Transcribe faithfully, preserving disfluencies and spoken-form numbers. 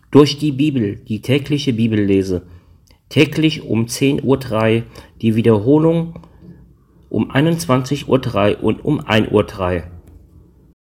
Durch die Bibel, die tägliche Bibellese. Täglich um zehn Uhr drei, die Wiederholung um einundzwanzig Uhr drei und um ein Uhr drei.